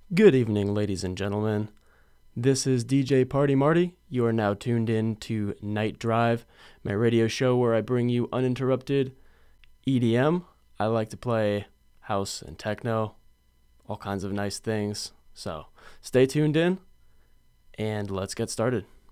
Good evening, ladies and gentlemen. This is DJ Party Marty. You are now tuned in to Night Drive, my radio show where I bring you uninterrupted EDM. I like to play house and techno, all kinds of nice things. So stay tuned in, and let's get started.